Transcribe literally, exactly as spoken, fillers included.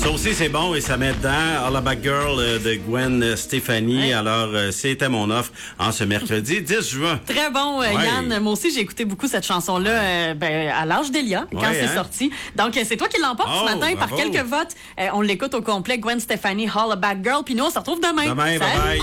Ça aussi, c'est bon et ça met dedans All About Girl euh, de Gwen Stefani. Ouais. Alors, euh, c'était mon offre en ce mercredi dix juin. Très bon, euh, Ouais. Yann. Moi aussi, j'ai écouté beaucoup cette chanson-là euh, ben, à l'âge d'Elia, quand Ouais, c'est hein? sorti. Donc, euh, c'est toi qui l'emporte Oh, ce matin par bravo. quelques votes. Euh, on l'écoute au complet, Gwen Stefani, All About Girl. Puis nous, on se retrouve demain. Demain, Salut! bye bye.